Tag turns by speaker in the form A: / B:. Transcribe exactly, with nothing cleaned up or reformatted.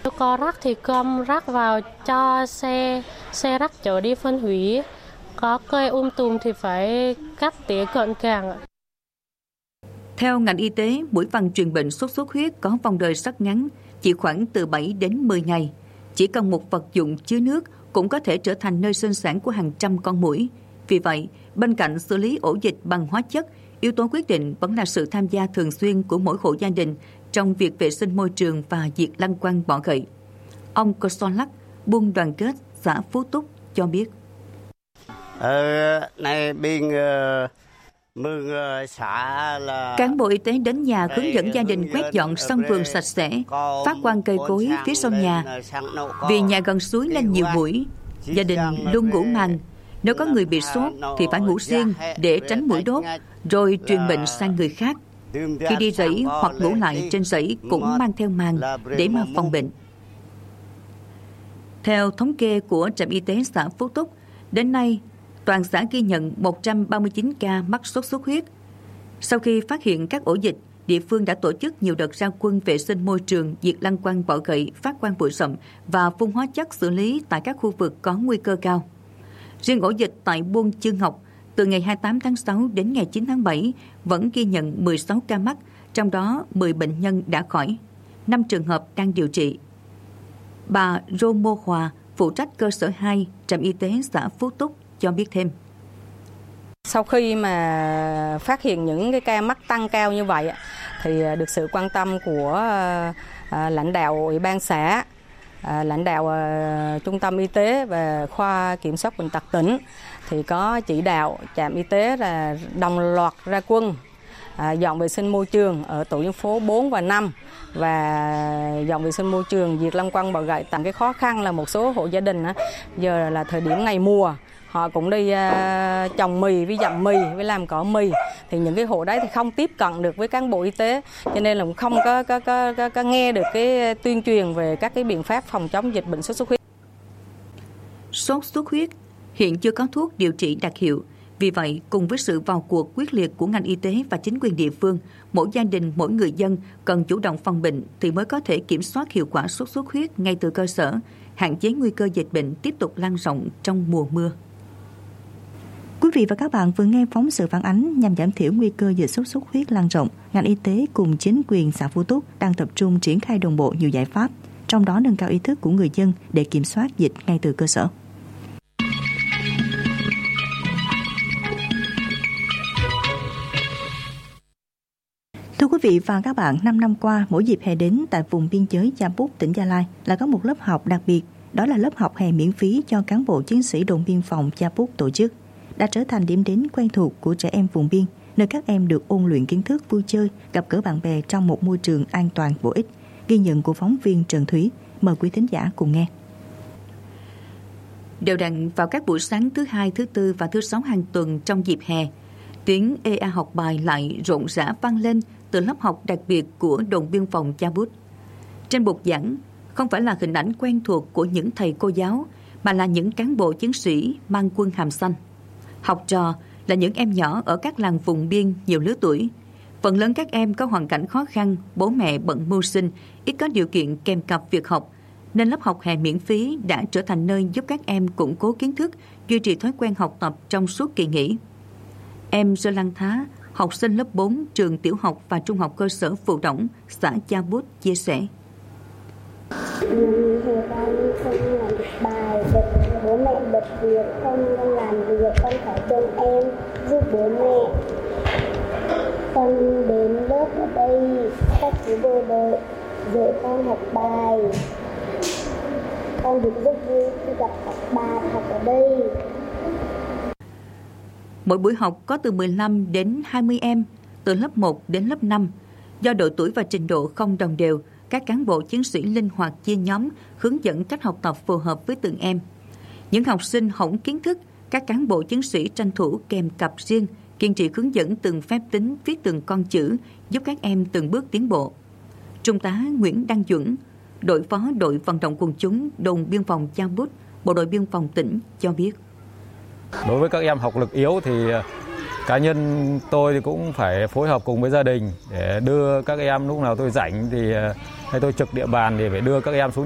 A: Có rác thì gom rác vào cho xe xe rác chở đi phân hủy. Có cây um tùm thì phải cắt tỉa gọn gàng.
B: Theo ngành y tế, mũi vằn truyền bệnh sốt xuất huyết có vòng đời rất ngắn, chỉ khoảng từ bảy đến mười ngày. Chỉ cần một vật dụng chứa nước cũng có thể trở thành nơi sinh sản của hàng trăm con muỗi. Vì vậy, bên cạnh xử lý ổ dịch bằng hóa chất, yếu tố quyết định vẫn là sự tham gia thường xuyên của mỗi hộ gia đình trong việc vệ sinh môi trường và diệt lăng quăng bọ gậy. Ông Cơ Son Lắc, buôn đoàn kết xã Phú Túc cho biết.
C: Ờ, này bên uh, mương uh, xã là...
B: Cán bộ y tế đến nhà hướng dẫn gia đình quét dọn sân vườn sạch sẽ, phát quang cây cối phía sau nhà. Vì nhà gần suối nên nhiều muỗi, gia đình luôn ngủ màn. Nếu có người bị sốt thì phải ngủ riêng để tránh muỗi đốt, rồi truyền bệnh sang người khác. Khi đi rẫy hoặc ngủ lại trên rẫy cũng mang theo màn để mà phòng bệnh. Theo thống kê của trạm y tế xã Phú Túc, đến nay toàn xã ghi nhận một trăm ba mươi chín ca mắc sốt xuất huyết. Sau khi phát hiện các ổ dịch, địa phương đã tổ chức nhiều đợt ra quân vệ sinh môi trường, diệt lăng quăng bọ gậy, phát quang bụi rậm và phun hóa chất xử lý tại các khu vực có nguy cơ cao. Riêng ổ dịch tại buôn Chương Ngọc, từ ngày hai mươi tám tháng sáu đến ngày chín tháng bảy vẫn ghi nhận mười sáu ca mắc, trong đó mười bệnh nhân đã khỏi, năm trường hợp đang điều trị. Bà Rô Mô Hòa, phụ trách cơ sở hai, trạm y tế xã Phú Túc cho biết thêm.
D: Sau khi mà phát hiện những cái ca mắc tăng cao như vậy thì được sự quan tâm của lãnh đạo ủy ban xã, lãnh đạo trung tâm y tế và khoa kiểm soát bệnh tật tỉnh thì có chỉ đạo trạm y tế là đồng loạt ra quân dọn vệ sinh môi trường ở tổ dân phố bốn và năm và dọn vệ sinh môi trường diệt lăng quăng bọ gậy. Tạm cái khó khăn là một số hộ gia đình giờ là thời điểm ngày mùa, họ cũng đi uh, trồng mì với dặm mì với làm cỏ mì, thì những cái hộ đấy thì không tiếp cận được với cán bộ y tế, cho nên là cũng không có, có, có, có, có nghe được cái tuyên truyền về các cái biện pháp phòng chống dịch bệnh sốt xuất huyết.
B: Sốt xuất huyết hiện chưa có thuốc điều trị đặc hiệu. Vì vậy, cùng với sự vào cuộc quyết liệt của ngành y tế và chính quyền địa phương, mỗi gia đình, mỗi người dân cần chủ động phòng bệnh thì mới có thể kiểm soát hiệu quả sốt xuất huyết ngay từ cơ sở, hạn chế nguy cơ dịch bệnh tiếp tục lan rộng trong mùa mưa.
E: Quý vị và các bạn vừa nghe phóng sự phản ánh nhằm giảm thiểu nguy cơ dịch sốt xuất huyết lan rộng. Ngành y tế cùng chính quyền xã Phú Túc đang tập trung triển khai đồng bộ nhiều giải pháp, trong đó nâng cao ý thức của người dân để kiểm soát dịch ngay từ cơ sở. Thưa quý vị và các bạn, năm năm qua, mỗi dịp hè đến tại vùng biên giới Gia Búc, tỉnh Gia Lai là có một lớp học đặc biệt, đó là lớp học hè miễn phí cho cán bộ chiến sĩ đồn biên phòng Gia Búc tổ chức, đã trở thành điểm đến quen thuộc của trẻ em vùng biên, nơi các em được ôn luyện kiến thức, vui chơi, gặp gỡ bạn bè trong một môi trường an toàn bổ ích. Ghi nhận của phóng viên Trần Thúy. Mời quý thính giả cùng nghe.
B: Đều đặn vào các buổi sáng thứ hai, thứ tư và thứ sáu hàng tuần trong dịp hè, tiếng ê a học bài lại rộn rã vang lên từ lớp học đặc biệt của đồn biên phòng Gia Bút. Trên bục giảng không phải là hình ảnh quen thuộc của những thầy cô giáo, mà là những cán bộ chiến sĩ mang quân hàm xanh. Học trò là những em nhỏ ở các làng vùng biên nhiều lứa tuổi. Phần lớn các em có hoàn cảnh khó khăn, bố mẹ bận mưu sinh, ít có điều kiện kèm cặp việc học, nên lớp học hè miễn phí đã trở thành nơi giúp các em củng cố kiến thức, duy trì thói quen học tập trong suốt kỳ nghỉ. Em Rơ Lăng Thá, học sinh lớp bốn trường tiểu học và trung học cơ sở Phù Đổng, xã Gia Bút chia sẻ.
F: Hồi con không làm được bài, bố mẹ bật việc, không làm việc, con phải trông em, giúp bố mẹ. Con đến lớp ở đây, các chú bố đợi, dạy con học bài. Con được rất vui khi gặp các bạn học ở đây.
B: Mỗi buổi học có từ mười lăm đến hai mươi em, từ lớp một đến lớp năm. Do độ tuổi và trình độ không đồng đều, các cán bộ chiến sĩ linh hoạt chia nhóm, hướng dẫn cách học tập phù hợp với từng em. Những học sinh hỏng kiến thức, các cán bộ chiến sĩ tranh thủ kèm cặp riêng, kiên trì hướng dẫn từng phép tính, viết từng con chữ, giúp các em từng bước tiến bộ. Trung tá Nguyễn Đăng Duẩn, đội phó đội vận động quần chúng đồn biên phòng Gia Bút, bộ đội biên phòng tỉnh cho biết.
G: Đối với các em học lực yếu thì cá nhân tôi thì cũng phải phối hợp cùng với gia đình để đưa các em, lúc nào tôi rảnh thì hay tôi trực địa bàn thì phải đưa các em xuống